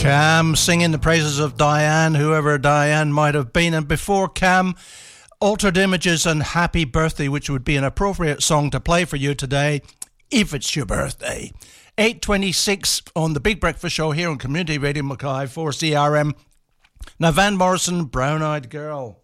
Cam singing the praises of Diane, whoever Diane might have been. And before Cam, Altered Images and Happy Birthday, which would be an appropriate song to play for you today, if it's your birthday. 8:26 on the Big Breakfast Show here on Community Radio Mackay 4CRM. Now, Van Morrison, Brown Eyed Girl.